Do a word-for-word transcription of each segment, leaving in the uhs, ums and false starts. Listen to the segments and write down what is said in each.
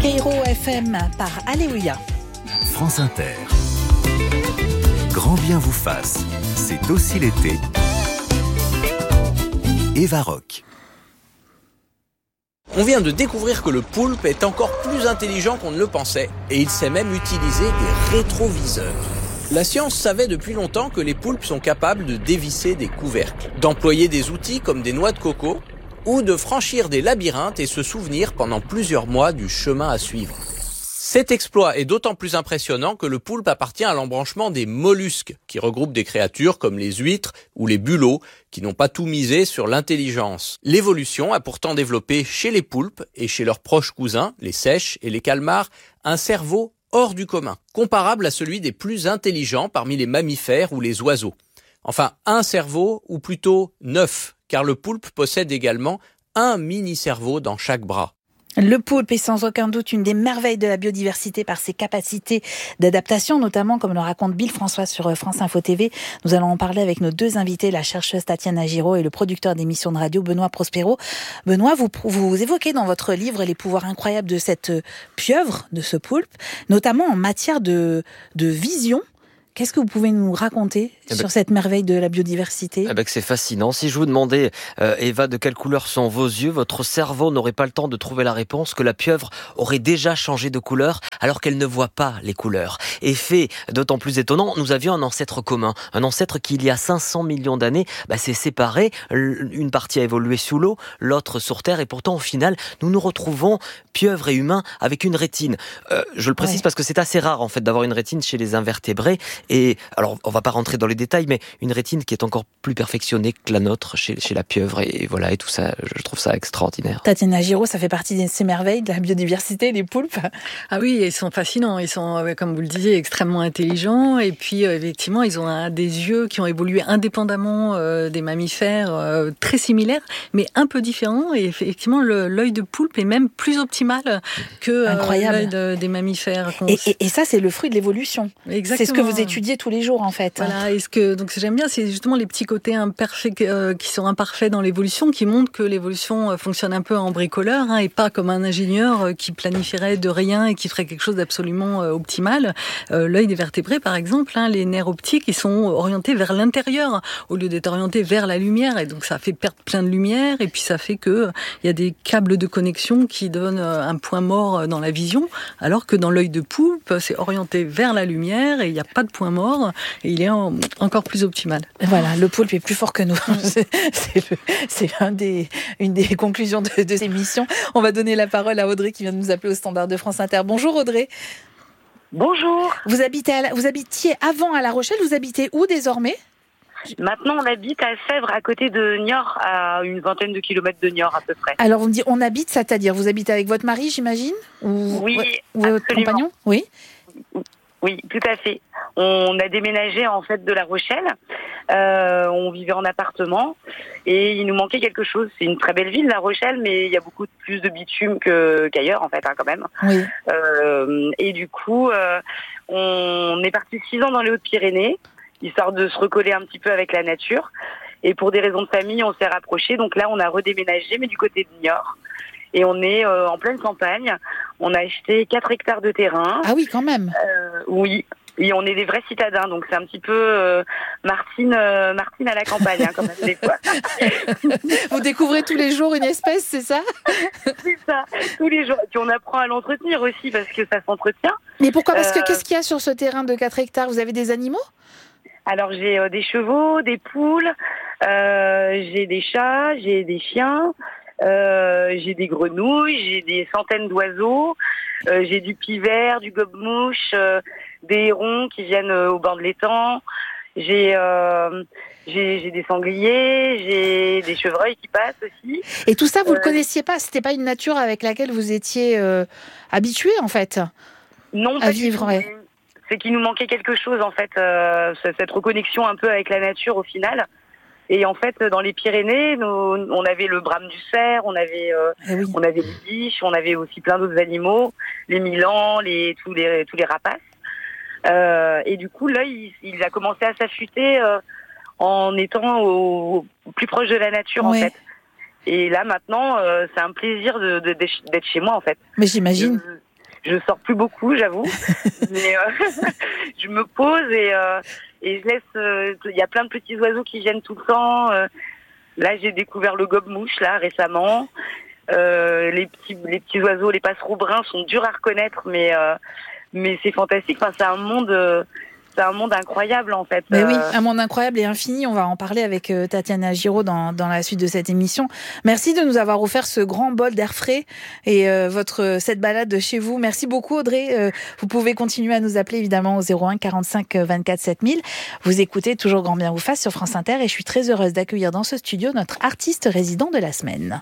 Cairo F M par Alléluia. France Inter. Grand bien vous fasse, c'est aussi l'été. Eva Rock. On vient de découvrir que le poulpe est encore plus intelligent qu'on ne le pensait, et il sait même utiliser des rétroviseurs. La science savait depuis longtemps que les poulpes sont capables de dévisser des couvercles, d'employer des outils comme des noix de coco, ou de franchir des labyrinthes et se souvenir pendant plusieurs mois du chemin à suivre. Cet exploit est d'autant plus impressionnant que le poulpe appartient à l'embranchement des mollusques, qui regroupent des créatures comme les huîtres ou les bulots, qui n'ont pas tout misé sur l'intelligence. L'évolution a pourtant développé chez les poulpes et chez leurs proches cousins, les seiches et les calmars, un cerveau hors du commun, comparable à celui des plus intelligents parmi les mammifères ou les oiseaux. Enfin, un cerveau, ou plutôt neuf, car le poulpe possède également un mini-cerveau dans chaque bras. Le poulpe est sans aucun doute une des merveilles de la biodiversité par ses capacités d'adaptation, notamment comme le raconte Bill François sur France Info T V. Nous allons en parler avec nos deux invités, la chercheuse Tatiana Giraud et le producteur d'émissions de radio Benoît Prospero. Benoît, vous, vous évoquez dans votre livre les pouvoirs incroyables de cette pieuvre, de ce poulpe, notamment en matière de, de vision. Qu'est-ce que vous pouvez nous raconter eh sur ben, cette merveille de la biodiversité ? Eh ben que c'est fascinant. Si je vous demandais, euh, Eva, de quelle couleur sont vos yeux, votre cerveau n'aurait pas le temps de trouver la réponse, que la pieuvre aurait déjà changé de couleur alors qu'elle ne voit pas les couleurs. Et fait d'autant plus étonnant, nous avions un ancêtre commun, un ancêtre qui, il y a cinq cents millions d'années, bah, s'est séparé. Une partie a évolué sous l'eau, l'autre sur Terre, et pourtant, au final, nous nous retrouvons, pieuvres et humains, avec une rétine. Euh, je le précise ouais. parce que c'est assez rare, en fait, d'avoir une rétine chez les invertébrés. Et alors, on va pas rentrer dans les détails, mais une rétine qui est encore plus perfectionnée que la nôtre chez, chez la pieuvre. Et, et voilà, et tout ça, je trouve ça extraordinaire. Tatiana Giraud, ça fait partie de ces merveilles de la biodiversité, les poulpes. Ah oui, ils sont fascinants. Ils sont, comme vous le disiez, extrêmement intelligents. Et puis, euh, effectivement, ils ont un, des yeux qui ont évolué indépendamment euh, des mammifères, euh, très similaires, mais un peu différents. Et effectivement, le, l'œil de poulpe est même plus optimal que euh, l'œil de, des mammifères. Et, et, et ça, c'est le fruit de l'évolution. Exactement. C'est ce que vous étudiez tous les jours en fait. Voilà, et ce que donc ce que j'aime bien, c'est justement les petits côtés imparfaits euh, qui sont imparfaits dans l'évolution, qui montrent que l'évolution euh, fonctionne un peu en bricoleur hein, et pas comme un ingénieur euh, qui planifierait de rien et qui ferait quelque chose d'absolument euh, optimal. Euh, l'œil des vertébrés, par exemple, hein, les nerfs optiques, ils sont orientés vers l'intérieur au lieu d'être orientés vers la lumière, et donc ça fait perdre plein de lumière, et puis ça fait que il euh, y a des câbles de connexion qui donnent euh, un point mort dans la vision, alors que dans l'œil de poulpe, c'est orienté vers la lumière et il n'y a pas de point mort. Et il est en, encore plus optimal. Voilà, le poulpe est plus fort que nous. c'est, c'est, le, c'est un des, une des conclusions de, de cette émission. On va donner la parole à Audrey qui vient de nous appeler au standard de France Inter. Bonjour Audrey. Bonjour. Vous, habitez à la, vous habitiez avant à La Rochelle, vous habitez où désormais ? Maintenant, on habite à Sèvres, à côté de Niort, à une vingtaine de kilomètres de Niort à peu près. Alors on me dit on habite, c'est-à-dire vous habitez avec votre mari, j'imagine ? Ou, Oui, ou votre compagnon ? Oui. Oui, tout à fait. On a déménagé en fait de La Rochelle. Euh, on vivait en appartement et il nous manquait quelque chose. C'est une très belle ville, La Rochelle, mais il y a beaucoup plus de bitume que, qu'ailleurs en fait, hein, quand même. Oui. Euh, et du coup, euh, on est parti six ans dans les Hautes-Pyrénées, histoire de se recoller un petit peu avec la nature. Et pour des raisons de famille, on s'est rapprochés. Donc là, on a redéménagé, mais du côté de Niort. Et on est euh, en pleine campagne. On a acheté quatre hectares de terrain. Ah oui, quand même. Euh, oui. Et on est des vrais citadins, donc c'est un petit peu euh, Martine, euh, Martine à la campagne, hein, quand même des fois. Vous découvrez tous les jours une espèce, c'est ça ? C'est ça, tous les jours. Et puis on apprend à l'entretenir aussi parce que ça s'entretient. Mais pourquoi ? Parce que euh, qu'est-ce qu'il y a sur ce terrain de quatre hectares ? Vous avez des animaux ? Alors j'ai euh, des chevaux, des poules, euh, j'ai des chats, j'ai des chiens. Euh, j'ai des grenouilles, j'ai des centaines d'oiseaux, euh, j'ai du pivert, du gobe-mouche, euh, des hérons qui viennent euh, au bord de l'étang, j'ai, euh, j'ai, j'ai des sangliers, j'ai des chevreuils qui passent aussi. Et tout ça, vous ne euh, le connaissiez pas ? C'était pas une nature avec laquelle vous étiez euh, habitué en fait ? Non, à pas vivre, du tout. Ouais. C'est qu'il nous manquait quelque chose en fait, euh, cette reconnexion un peu avec la nature au final. Et en fait, dans les Pyrénées, nous, on avait le brame du cerf, on avait, euh, eh oui. on avait les biches, on avait aussi plein d'autres animaux, les milans, les tous les tous les rapaces. Euh, et du coup, l'œil, il, il a commencé à s'affûter euh, en étant au, au plus proche de la nature, ouais. en fait. Et là, maintenant, euh, c'est un plaisir de, de, d'être chez moi, en fait. Mais j'imagine. je sors plus beaucoup, j'avoue. Mais euh, je me pose et, euh, et je laisse... Il euh, y a plein de petits oiseaux qui viennent tout le temps. Euh, là, j'ai découvert le gobe-mouche, là, récemment. Euh, les, petits, les petits oiseaux, les passereaux bruns sont durs à reconnaître, mais, euh, mais c'est fantastique. Enfin, c'est un monde... Euh, C'est un monde incroyable, en fait. Mais oui, un monde incroyable et infini. On va en parler avec euh, Tatiana Giraud dans, dans la suite de cette émission. Merci de nous avoir offert ce grand bol d'air frais et euh, votre, cette balade chez vous. Merci beaucoup, Audrey. Euh, vous pouvez continuer à nous appeler, évidemment, au zéro un quarante-cinq vingt-quatre sept mille. Vous écoutez toujours Grand Bien vous fasse sur France Inter et je suis très heureuse d'accueillir dans ce studio notre artiste résident de la semaine.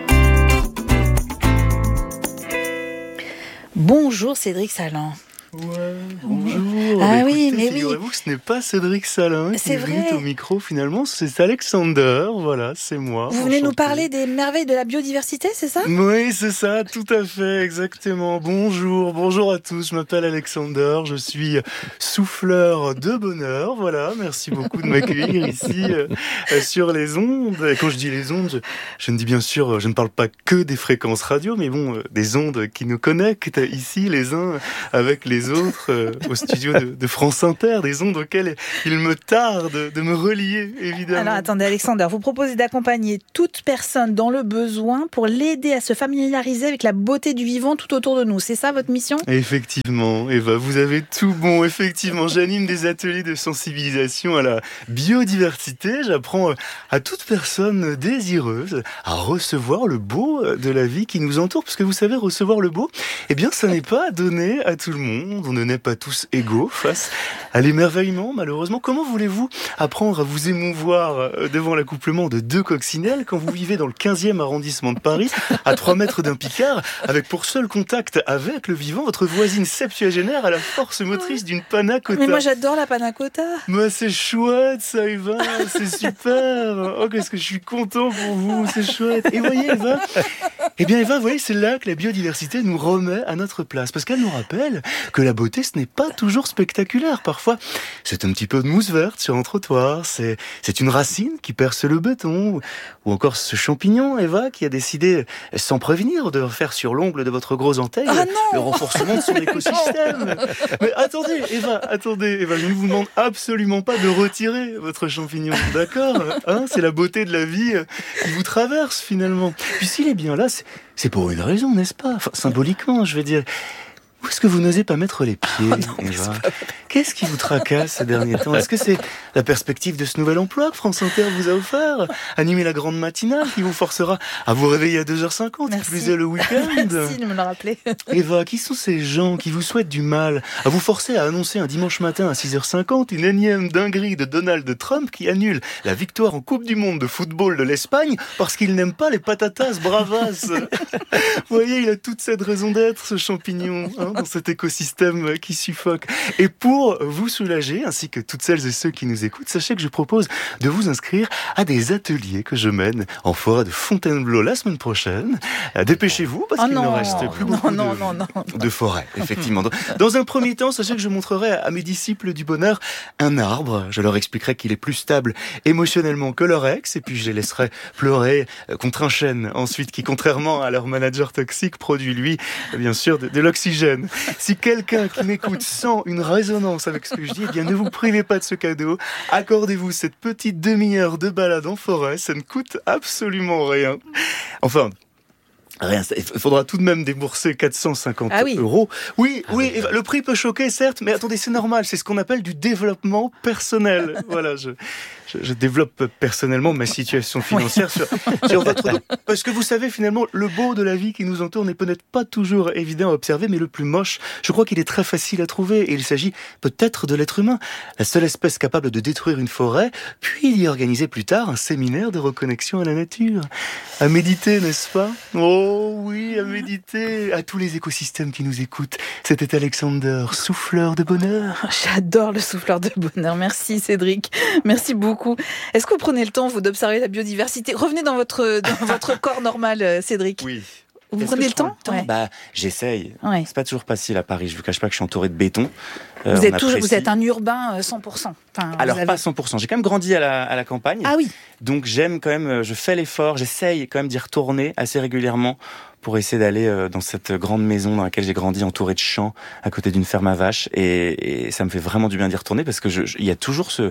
Bonjour, Cédric Salan. Ouais, bonjour. Ah bah, oui, écoutez, mais figurez-vous oui. que ce n'est pas Cédric Salin qui C'est est venu vrai. au micro finalement, c'est Alexander, voilà, c'est moi. Vous venez enchanté. nous parler des merveilles de la biodiversité, c'est ça ? Oui, c'est ça, tout à fait, exactement. Bonjour, bonjour à tous, je m'appelle Alexander, je suis souffleur de bonheur, voilà, merci beaucoup de m'accueillir ici euh, sur les ondes. Et quand je dis les ondes, je, je ne dis bien sûr, je ne parle pas que des fréquences radio, mais bon, euh, des ondes qui nous connectent ici les uns avec les autres euh, au studio de, de France Inter, des ondes auxquelles il me tarde de me relier, évidemment. Alors attendez, Alexander, vous proposez d'accompagner toute personne dans le besoin pour l'aider à se familiariser avec la beauté du vivant tout autour de nous. C'est ça votre mission ? Effectivement, Eva, vous avez tout bon. Effectivement, j'anime des ateliers de sensibilisation à la biodiversité. J'apprends à toute personne désireuse à recevoir le beau de la vie qui nous entoure. Parce que vous savez, recevoir le beau, eh bien, ça n'est pas donné à tout le monde. On ne naît pas tous égaux face à l'émerveillement, malheureusement. Comment voulez-vous apprendre à vous émouvoir devant l'accouplement de deux coccinelles quand vous vivez dans le quinzième arrondissement de Paris, à trois mètres d'un Picard, avec pour seul contact avec le vivant votre voisine septuagénaire à la force motrice d'une panna cotta? Mais moi j'adore la panna cotta. Bah, c'est chouette ça, Eva, c'est super. Oh, qu'est-ce que je suis content pour vous, c'est chouette. Et voyez, Eva, eh bien, Eva, vous voyez, c'est là que la biodiversité nous remet à notre place, parce qu'elle nous rappelle que la beauté, ce n'est pas toujours spectaculaire. Parfois, c'est un petit peu de mousse verte sur un trottoir, c'est, c'est une racine qui perce le béton, ou encore ce champignon, Eva, qui a décidé, sans prévenir, de faire sur l'ongle de votre gros orteil Ah non le renforcement de son écosystème. Mais attendez, Eva, attendez, Eva, je ne vous demande absolument pas de retirer votre champignon, d'accord, hein, c'est la beauté de la vie qui vous traverse, finalement. Puis s'il est bien là, c'est, c'est pour une raison, n'est-ce pas? Enfin, symboliquement, je veux dire. Où est-ce que vous n'osez pas mettre les pieds, oh non, Eva? Qu'est-ce qui vous tracasse ces derniers temps? Est-ce que c'est la perspective de ce nouvel emploi que France Inter vous a offert? Animer la grande matinale qui vous forcera à vous réveiller à deux heures cinquante, qui plus est le week-end? Merci de me le rappeler. Eva, qui sont ces gens qui vous souhaitent du mal, à vous forcer à annoncer un dimanche matin à six heures cinquante une énième dinguerie de Donald Trump qui annule la victoire en Coupe du Monde de football de l'Espagne parce qu'il n'aime pas les patatas bravas? Vous voyez, il a toute cette raison d'être, ce champignon, hein, dans cet écosystème qui suffoque. Et pour vous soulager, ainsi que toutes celles et ceux qui nous écoutent, sachez que je propose de vous inscrire à des ateliers que je mène en forêt de Fontainebleau la semaine prochaine. Dépêchez-vous, parce Oh qu'il non, ne reste plus non, beaucoup non, de, non, non. de forêt, effectivement. Dans un premier temps, sachez que je montrerai à mes disciples du bonheur un arbre. Je leur expliquerai qu'il est plus stable émotionnellement que leur ex, et puis je les laisserai pleurer contre un chêne, ensuite, qui, contrairement à leur manager toxique, produit, lui, bien sûr, de, de l'oxygène. Si quelqu'un qui m'écoute sent une résonance avec ce que je dis, eh bien, ne vous privez pas de ce cadeau. Accordez-vous cette petite demi-heure de balade en forêt. Ça ne coûte absolument rien. Enfin, rien, il faudra tout de même débourser quatre cent cinquante ah oui. euros. Oui, ah oui, oui, le prix peut choquer, certes, mais attendez, c'est normal, c'est ce qu'on appelle du développement personnel. Voilà, je, je, je développe personnellement ma situation financière sur, sur votre dos. Parce que vous savez, finalement, le beau de la vie qui nous entoure n'est peut-être pas toujours évident à observer, mais le plus moche, je crois qu'il est très facile à trouver. Et il s'agit peut-être de l'être humain, la seule espèce capable de détruire une forêt, puis d'y organiser plus tard un séminaire de reconnexion à la nature. À méditer, n'est-ce pas? Oh oui, à méditer. À tous les écosystèmes qui nous écoutent. C'était Alexander, souffleur de bonheur. J'adore le souffleur de bonheur. Merci Cédric. Merci beaucoup. Est-ce que vous prenez le temps, vous, d'observer la biodiversité? Revenez dans votre, dans votre corps normal, Cédric. Oui. Vous Est-ce prenez que le je prends temps, le ouais. Bah, j'essaye. Ouais. C'est pas toujours facile à Paris. Je vous cache pas que je suis entouré de béton. Euh, Vous on êtes, toujours, apprécie. vous êtes un urbain euh, cent pour cent. Enfin, Alors, vous avez... pas cent pour cent. J'ai quand même grandi à la, à la campagne. Ah oui. Donc, j'aime quand même, je fais l'effort, j'essaye quand même d'y retourner assez régulièrement pour essayer d'aller euh, dans cette grande maison dans laquelle j'ai grandi, entouré de champs, à côté d'une ferme à vaches. Et, et ça me fait vraiment du bien d'y retourner parce que je, je, il y a toujours ce...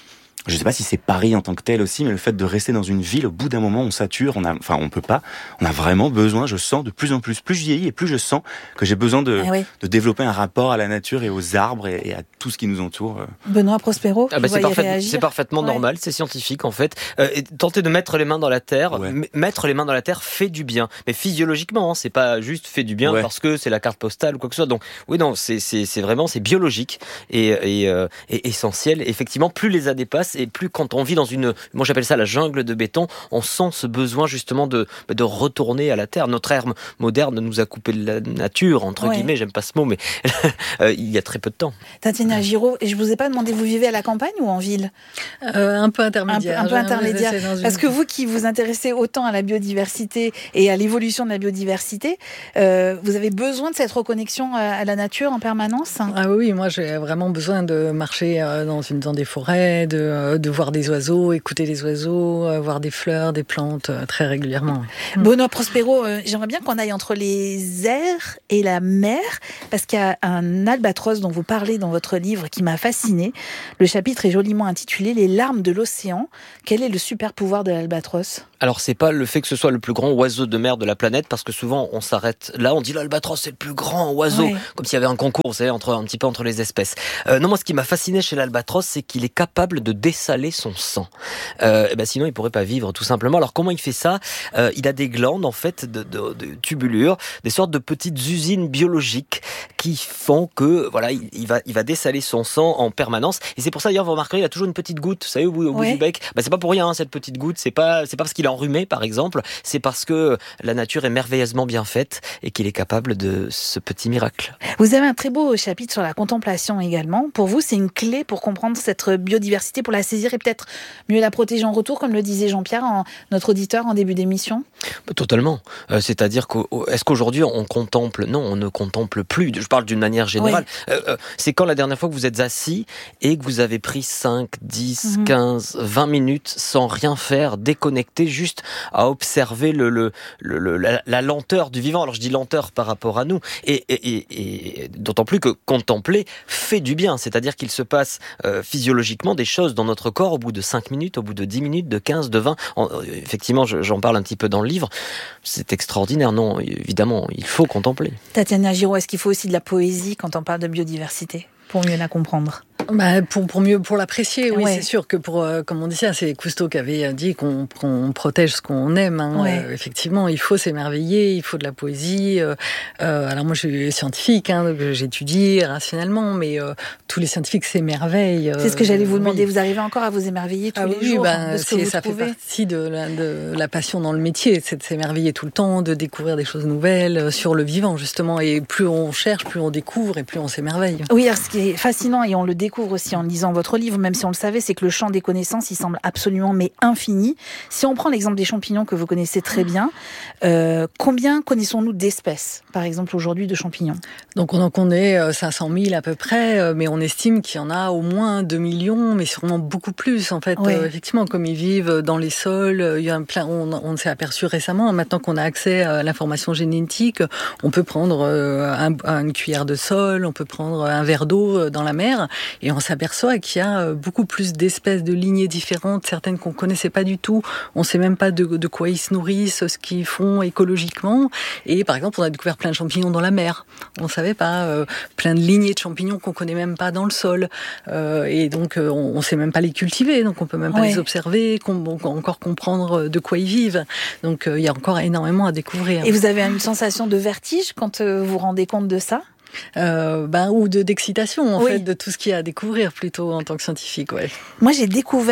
Je sais pas si c'est Paris en tant que tel aussi, mais le fait de rester dans une ville, au bout d'un moment, on sature, on a, enfin, on peut pas. On a vraiment besoin, je sens de plus en plus, plus je vieillis et plus je sens que j'ai besoin de, Ah oui. de développer un rapport à la nature et aux arbres et, et à tout ce qui nous entoure. Benoît Prospero, Ah bah vous c'est, voyez parfait, réagir. c'est parfaitement Ouais. normal, c'est scientifique en fait. Euh, et tenter de mettre les mains dans la terre, Ouais. m- mettre les mains dans la terre fait du bien, mais physiologiquement, hein, c'est pas juste fait du bien Ouais. parce que c'est la carte postale ou quoi que ce soit. Donc oui, non, c'est c'est c'est vraiment c'est biologique et et, euh, et essentiel. Effectivement, plus les années passent et plus quand on vit dans une, moi j'appelle ça la jungle de béton, on sent ce besoin justement de de retourner à la terre. Notre ère moderne nous a coupé de la nature entre Ouais. guillemets, j'aime pas ce mot, mais euh, il y a très peu de temps. Tatiana Giraud, et je vous ai pas demandé, vous vivez à la campagne ou en ville? Euh, un peu Un peu, intermédiaire. un peu J'ai intermédiaire. c'est dans une- Parce que vous qui vous intéressez autant à la biodiversité et à l'évolution de la biodiversité, euh, vous avez besoin de cette reconnexion à, à la nature en permanence? Ah oui, moi j'ai vraiment besoin de marcher euh, dans, une, dans des forêts, de, euh, de voir des oiseaux, écouter les oiseaux, euh, voir des fleurs, des plantes euh, très régulièrement. Benoît Prospero, euh, j'aimerais bien qu'on aille entre les airs et la mer, parce qu'il y a un albatros dont vous parlez dans votre livre qui m'a fasciné. Le chapitre est joliment intitulé « Les larmes de l'océan ». Quel est le super pouvoir de l'albatros? Alors c'est pas le fait que ce soit le plus grand oiseau de mer de la planète, parce que souvent on s'arrête là, on dit l'albatros c'est le plus grand oiseau, Ouais. comme s'il y avait un concours, vous savez, entre un petit peu entre les espèces. Euh, non, moi ce qui m'a fasciné chez l'albatros, c'est qu'il est capable de dessaler son sang. Euh, et ben sinon il pourrait pas vivre tout simplement. Alors comment il fait ça? euh, Il a des glandes en fait de, de, de tubulures, des sortes de petites usines biologiques qui font que voilà il, il va il va dessaler son sang en permanence. Et c'est pour ça d'ailleurs vous remarquerez il a toujours une petite goutte, vous savez, au bout, au bout Ouais. du bec. Ben, c'est pas pour rien hein, cette petite goutte. C'est pas c'est pas parce qu'il est enrhumé par exemple. C'est parce que la nature est merveilleusement bien faite et qu'il est capable de ce petit miracle. Vous avez un très beau chapitre sur la contemplation également. Pour vous, c'est une clé pour comprendre cette biodiversité, pour la saisir et peut-être mieux la protéger en retour, comme le disait Jean-Pierre, en, notre auditeur, en début d'émission? Totalement. Euh, c'est-à-dire que est-ce qu'aujourd'hui on contemple? Non, on ne contemple plus. Je parle d'une manière générale. Oui. Euh, euh, c'est quand la dernière fois que vous êtes assis et que vous avez pris cinq, dix, Mhm. quinze, vingt minutes sans rien faire, déconnecté, juste à observer le, le, le, le- la, la lenteur du vivant. Alors je dis lenteur par rapport à nous. Et, et, et, et d'autant plus que contempler fait du bien. C'est-à-dire qu'il se passe euh, physiologiquement des choses dans notre corps au bout de cinq minutes, au bout de dix minutes, de quinze, de vingt. En, euh, effectivement, je, j'en parle un petit peu dans le livre. C'est extraordinaire. Non, évidemment, il faut contempler. Tatiana Giraud, est-ce qu'il faut aussi de la poésie quand on parle de biodiversité, pour mieux la comprendre? Bah, pour, pour mieux, pour l'apprécier, oui, Ouais. c'est sûr que pour, euh, comme on disait, c'est Cousteau qui avait dit qu'on, qu'on protège ce qu'on aime. Hein. Ouais. Euh, effectivement, il faut s'émerveiller, il faut de la poésie. Euh, euh, alors moi, je suis scientifique, hein, donc j'étudie rationnellement, mais euh, tous les scientifiques s'émerveillent. C'est ce que j'allais vous euh, demander. oui. Vous arrivez encore à vous émerveiller tous Ah les oui, jours ben, de ce que c'est- vous ça fait trouvez? partie de la, de la passion dans le métier, c'est de s'émerveiller tout le temps, de découvrir des choses nouvelles euh, sur le vivant, justement. Et plus on cherche, plus on découvre et plus on s'émerveille. Oui, alors ce qui est fascinant, et on le découvre aussi en lisant votre livre, même si on le savait, c'est que le champ des connaissances, il semble absolument mais infini. Si on prend l'exemple des champignons que vous connaissez très bien, euh, combien connaissons-nous d'espèces, par exemple aujourd'hui, de champignons? Donc on en connaît euh, cinq cent mille à peu près, euh, mais on estime qu'il y en a au moins deux millions, mais sûrement beaucoup plus en fait. Ouais. Euh, effectivement, comme ils vivent dans les sols, euh, il y a un plein, on, on s'est aperçu récemment, maintenant qu'on a accès à l'information génétique, on peut prendre euh, un, une cuillère de sol, on peut prendre un verre d'eau dans la mer, et on s'aperçoit qu'il y a beaucoup plus d'espèces, de lignées différentes, certaines qu'on connaissait pas du tout. On sait même pas de, de quoi ils se nourrissent, ce qu'ils font écologiquement. Et par exemple, on a découvert plein de champignons dans la mer. On savait pas, euh, plein de lignées de champignons qu'on connaît même pas dans le sol. Euh, et donc, euh, on, on sait même pas les cultiver, donc on peut même pas Ouais. les observer, com- encore comprendre de quoi ils vivent. Donc, euh, il y a encore énormément à découvrir. Et vous avez une sensation de vertige quand euh, vous vous rendez compte de ça? Euh, ben, ou de d'excitation, en Oui. fait, de tout ce qu'il y a à découvrir plutôt en tant que scientifique, ouais. Moi, j'ai découvert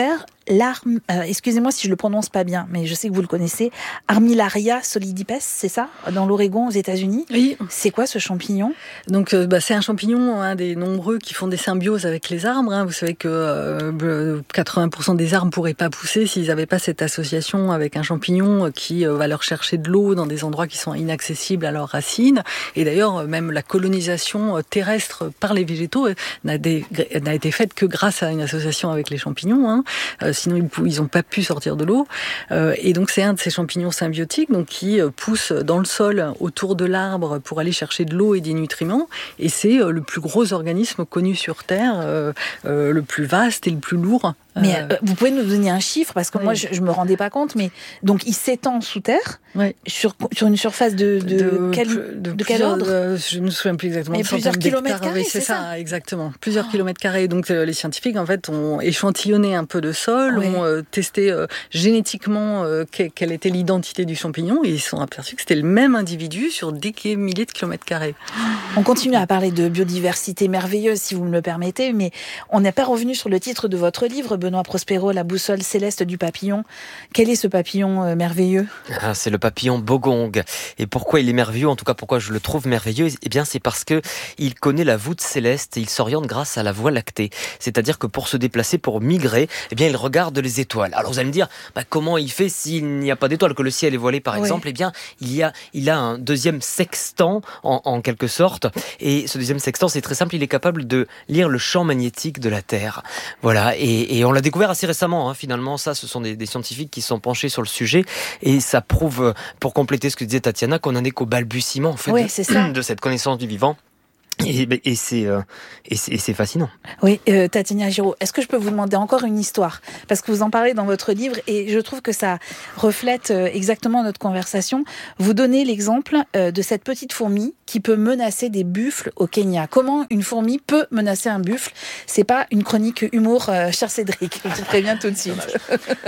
l'arme, euh, excusez-moi si je le prononce pas bien, mais je sais que vous le connaissez, Armillaria solidipes, c'est ça, dans l'Oregon aux États-Unis. Oui. C'est quoi ce champignon? Donc, euh, bah, c'est un champignon, un des nombreux qui font des symbioses avec les arbres. Hein. Vous savez que euh, quatre-vingts pour cent des arbres pourraient pas pousser s'ils n'avaient pas cette association avec un champignon qui euh, va leur chercher de l'eau dans des endroits qui sont inaccessibles à leurs racines. Et d'ailleurs, même la colonisation terrestre par les végétaux n'a, des, n'a été faite que grâce à une association avec les champignons. Hein. Euh, sinon, ils n'ont pas pu sortir de l'eau. Euh, et donc, c'est un de ces champignons symbiotiques donc, qui euh, pousse dans le sol autour de l'arbre pour aller chercher de l'eau et des nutriments. Et c'est euh, le plus gros organisme connu sur Terre, euh, euh, le plus vaste et le plus lourd. Mais euh, vous pouvez nous donner un chiffre, parce que oui. moi, je, je me rendais pas compte, mais donc il s'étend sous terre, oui. sur, sur une surface de, de, de, quel, de, de quel ordre de, Je ne me souviens plus exactement. Mais plusieurs kilomètres carrés, oui, c'est, c'est ça, ça, exactement. Plusieurs oh. kilomètres carrés. Donc euh, les scientifiques, en fait, ont échantillonné un peu de sol, oui. ont euh, testé euh, génétiquement euh, que, quelle était l'identité du champignon, et ils se sont aperçus que c'était le même individu sur des milliers de kilomètres carrés. On continue à parler de biodiversité merveilleuse, si vous me le permettez, mais on n'est pas revenu sur le titre de votre livre, Benoît Prospero, La boussole céleste du papillon. Quel est ce papillon euh, merveilleux ? Ah, c'est le papillon bogong. Et pourquoi il est merveilleux, en tout cas pourquoi je le trouve merveilleux, eh bien c'est parce que il connaît la voûte céleste et il s'oriente grâce à la Voie lactée. C'est-à-dire que pour se déplacer, pour migrer, eh bien il regarde les étoiles. Alors vous allez me dire, bah, comment il fait s'il n'y a pas d'étoiles, que le ciel est voilé par oui. exemple ? Eh bien il y a, il a un deuxième sextant en, en quelque sorte. Et ce deuxième sextant, c'est très simple, il est capable de lire le champ magnétique de la Terre. Voilà, et, et on l'a découvert assez récemment. Hein, finalement, ça, ce sont des, des scientifiques qui se sont penchés sur le sujet et ça prouve, pour compléter ce que disait Tatiana, qu'on n'en est qu'au balbutiement en fait, oui, de, c'est ça. de cette connaissance du vivant. Et, et, c'est, euh, et, c'est, et c'est fascinant. Oui, euh, Tatiana Giraud, est-ce que je peux vous demander encore une histoire ? Parce que vous en parlez dans votre livre et je trouve que ça reflète euh, exactement notre conversation. Vous donnez l'exemple euh, de cette petite fourmi qui peut menacer des buffles au Kenya. Comment une fourmi peut menacer un buffle ? C'est pas une chronique humour, euh, cher Cédric, je vous préviens tout de suite.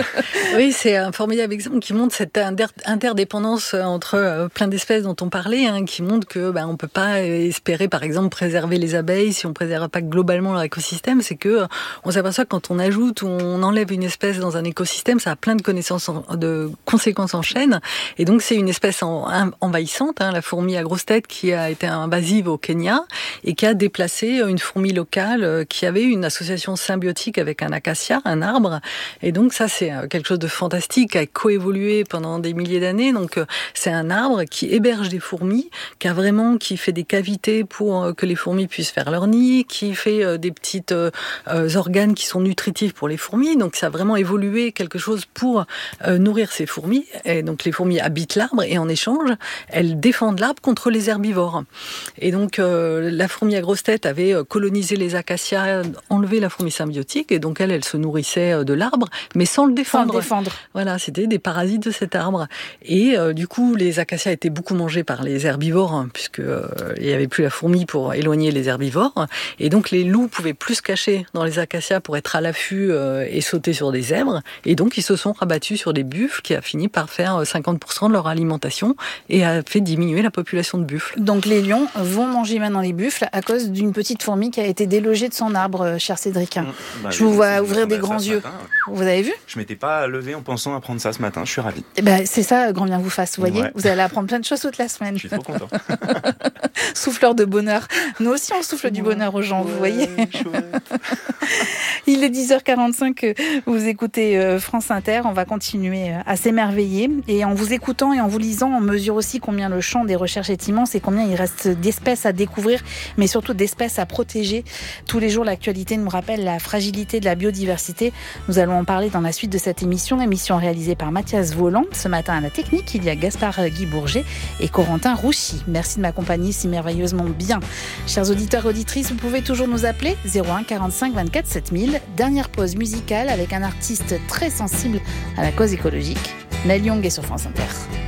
Oui, c'est un formidable exemple qui montre cette interdépendance entre euh, plein d'espèces dont on parlait, hein, qui montre que bah, on peut pas espérer, par exemple, préserver les abeilles si on ne préserve pas globalement leur écosystème. C'est que on s'aperçoit que quand on ajoute ou on enlève une espèce dans un écosystème, ça a plein de, connaissances en, de conséquences en chaîne. Et donc c'est une espèce en, en, envahissante, hein, la fourmi à grosse tête qui a été invasive au Kenya et qui a déplacé une fourmi locale qui avait une association symbiotique avec un acacia, un arbre. Et donc ça c'est quelque chose de fantastique, qui a coévolué pendant des milliers d'années. Donc c'est un arbre qui héberge des fourmis, qui a vraiment qui fait des cavités pour que les fourmis puissent faire leur nid, qui fait euh, des petites euh, organes qui sont nutritifs pour les fourmis. Donc ça a vraiment évolué quelque chose pour euh, nourrir ces fourmis. Et donc les fourmis habitent l'arbre et en échange, elles défendent l'arbre contre les herbivores. Et donc euh, la fourmi à grosse tête avait colonisé les acacias, enlevé la fourmi symbiotique et donc elle, elle se nourrissait de l'arbre, mais sans le défendre. Sans le défendre. Voilà, c'était des parasites de cet arbre. Et euh, du coup, les acacias étaient beaucoup mangés par les herbivores, hein, puisque euh, il n'y avait plus la fourmi pour éloigner les herbivores. Et donc, les loups pouvaient plus se cacher dans les acacias pour être à l'affût euh, et sauter sur des zèbres. Et donc, ils se sont rabattus sur des buffles qui a fini par faire cinquante pour cent de leur alimentation et a fait diminuer la population de buffles. Donc, les lions vont manger maintenant les buffles à cause d'une petite fourmi qui a été délogée de son arbre, cher Cédric. Mmh, bah, je vous vois ouvrir des grands yeux. Matin, vous avez vu ? Je m'étais pas levé en pensant apprendre ça ce matin. Je suis ravi. Et bah, c'est ça, grand bien vous fasse. Vous voyez, ouais. Vous allez apprendre plein de choses toute la semaine. Je suis trop content. Souffleur de bonheur. Nous aussi, on souffle du bonheur aux gens, ouais, vous voyez. Il est dix heures quarante-cinq, vous écoutez France Inter, on va continuer à s'émerveiller. Et en vous écoutant et en vous lisant, on mesure aussi combien le champ des recherches est immense et combien il reste d'espèces à découvrir, mais surtout d'espèces à protéger. Tous les jours, l'actualité nous rappelle la fragilité de la biodiversité. Nous allons en parler dans la suite de cette émission, émission réalisée par Mathias Voland. Ce matin à la technique, il y a Gaspard Guy Bourget et Corentin Rouchy. Merci de m'accompagner si merveilleusement bien. Chers auditeurs et auditrices, vous pouvez toujours nous appeler zéro un quarante-cinq vingt-quatre sept mille. Dernière pause musicale avec un artiste très sensible à la cause écologique. Neil Young est sur France Inter.